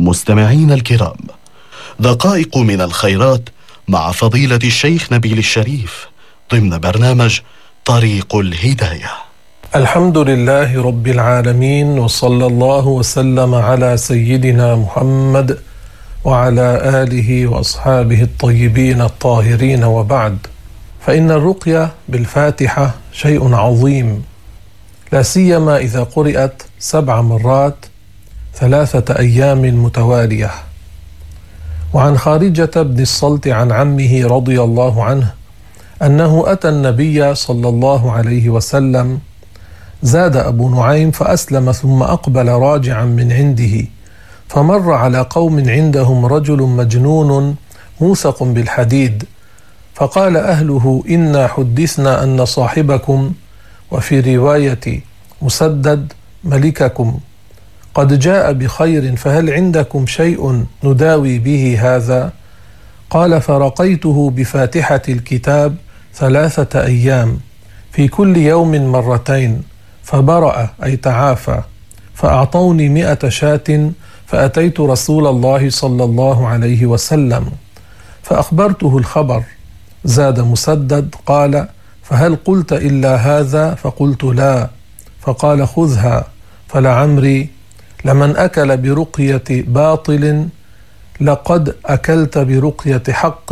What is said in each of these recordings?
مستمعين الكرام، دقائق من الخيرات مع فضيلة الشيخ نبيل الشريف ضمن برنامج طريق الهداية. الحمد لله رب العالمين، وصلى الله وسلم على سيدنا محمد وعلى آله وأصحابه الطيبين الطاهرين، وبعد، فإن الرقية بالفاتحة شيء عظيم، لا سيما إذا قرأت 7 مرات 3 أيام متوالية. وعن خارجة بن الصلت عن عمه رضي الله عنه أنه أتى النبي صلى الله عليه وسلم، زاد أبو نعيم فأسلم ثم أقبل راجعا من عنده، فمر على قوم عندهم رجل مجنون موثق بالحديد، فقال أهله: إنا حدثنا أن صاحبكم، وفي رواية مسدد ملككم، قد جاء بخير، فهل عندكم شيء نداوي به هذا؟ قال: فرقيته بفاتحة الكتاب 3 أيام في كل يوم 2 مرتين، فبرأ أي تعافى، فأعطوني 100 شاة، فأتيت رسول الله صلى الله عليه وسلم فأخبرته الخبر. زاد مسدد قال: فهل قلت إلا هذا؟ فقلت لا. فقال: خذها، فلعمري لمن أكل برقية باطل لقد أكلت برقية حق.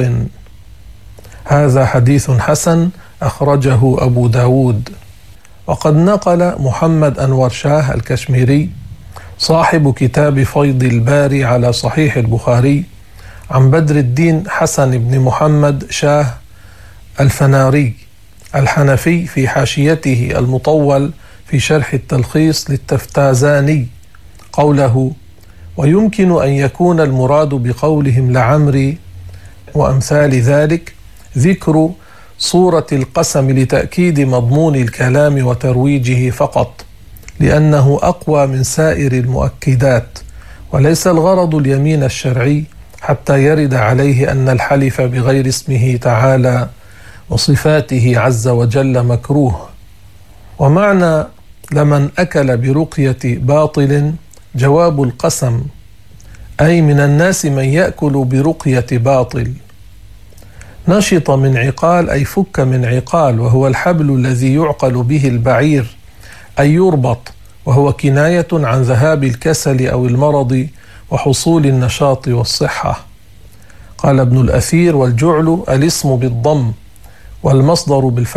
هذا حديث حسن أخرجه أبو داود. وقد نقل محمد أنور شاه الكشميري صاحب كتاب فيض الباري على صحيح البخاري عن بدر الدين حسن بن محمد شاه الفناري الحنفي في حاشيته المطول في شرح التلخيص للتفتازاني قوله: ويمكن أن يكون المراد بقولهم لعمري وأمثال ذلك ذكر صورة القسم لتأكيد مضمون الكلام وترويجه فقط، لأنه أقوى من سائر المؤكدات، وليس الغرض اليمين الشرعي حتى يرد عليه أن الحلف بغير اسمه تعالى وصفاته عز وجل مكروه. ومعنى لمن أكل برقية باطل جواب القسم، أي من الناس من يأكل برقية باطل. نشط من عقال أي فك من عقال، وهو الحبل الذي يعقل به البعير أي يربط، وهو كناية عن ذهاب الكسل أو المرض وحصول النشاط والصحة. قال ابن الأثير: والجعل الاسم بالضم والمصدر بالفتح.